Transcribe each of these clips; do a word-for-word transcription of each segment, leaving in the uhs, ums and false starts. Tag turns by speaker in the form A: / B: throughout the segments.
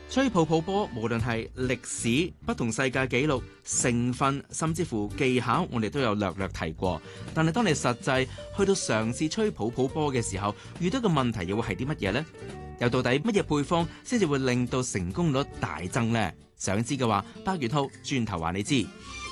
A: 吹泡泡波無論係歷史、不同世界紀錄、成分，甚至乎技巧，我哋都有略略提過。但係當你實際去到嘗試吹泡泡波嘅時候，遇到嘅問題又會係啲乜嘢呢？又到底乜嘢配方先至會令到成功率大增呢？想知嘅話，百元號轉頭話你知。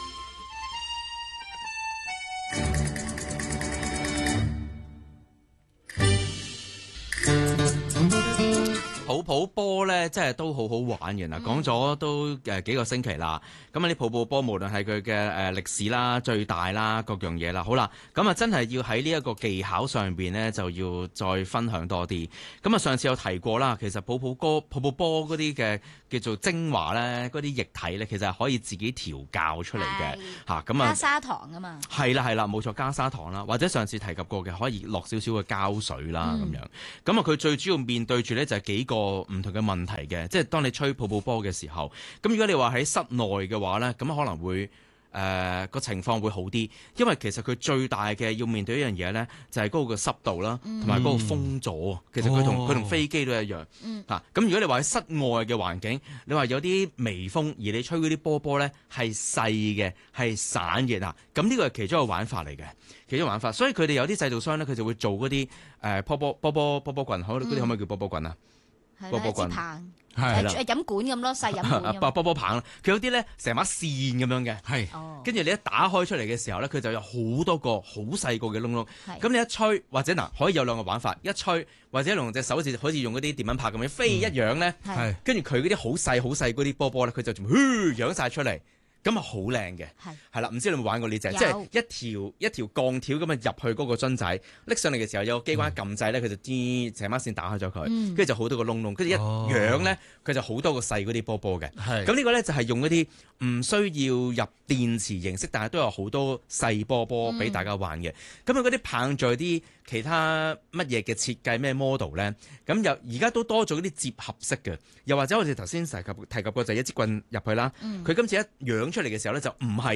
A: 泡泡波咧，真係都好好玩嘅嗱，講咗都誒幾個星期啦。咁啊，啲泡泡波無論係佢嘅誒歷史啦、最大啦、各樣嘢啦，好啦，咁啊真係要喺呢一個技巧上邊咧，就要再分享多啲。咁啊，上次有提過啦，其實泡泡波、泡泡波嗰啲嘅叫做精華咧，嗰啲液體咧，其實係可以自己調校出嚟嘅嚇。咁啊，加
B: 砂糖啊嘛，
A: 係啦係啦，冇錯，加砂糖啦，或者上次提及過嘅，可以落少少嘅膠水啦咁、嗯、樣。咁啊，佢最主要面對住咧就係幾個唔同嘅問題嘅，即係當你吹泡泡波嘅時候，咁如果你話喺室內嘅話咧，咁可能會誒個、呃、情況會好啲，因為其實佢最大嘅要面對一樣嘢咧，就係嗰個濕度啦，同埋嗰個風阻。其實佢同佢同飛機都一樣。
B: 嗯。
A: 嚇、啊，咁如果你話喺室外嘅環境，你話有啲微風，而你吹嗰啲波波咧係細嘅，係散嘅嗱，咁呢個係其中一個玩法嚟嘅，其中一個玩法。所以佢哋有啲製造商咧，佢就會做嗰啲誒波波波波波波棍，可嗰啲可唔可以叫波波棍啊？波波棍
B: 係啦，飲管咁咯，細飲管。
A: 波波棒，佢有啲咧成把線咁樣嘅，係。跟住你一打開出嚟嘅時候咧，佢就有好多個好細個嘅窿窿。咁你一吹或者嗱，可以有兩個玩法，一吹或者用隻手指好似用嗰啲電蚊拍咁樣飛一樣咧，係。跟住佢嗰啲好細好細嗰啲波波咧，佢就全部揚晒出嚟。咁啊好靚嘅，係係啦，唔知你有冇玩過呢隻？即係一條一條鋼條咁啊入去嗰個樽仔，拎上嚟嘅時候有個機關一撳掣咧，佢就啲成把線打開咗佢，跟住、嗯、就好多個窿窿，跟住一揚咧，佢、哦、就好多個細嗰啲波波嘅。係咁呢個咧就係用嗰啲唔需要入電池形式，但係都有好多細波波俾大家玩嘅。咁佢嗰啲棒在啲其他乜嘢嘅設計咩 model 咧？咁又而家都多咗嗰啲接合式嘅，又或者我哋頭先提及提及過就係一支棍入去啦。佢、嗯、今次一揚出嚟嘅時候咧，就唔係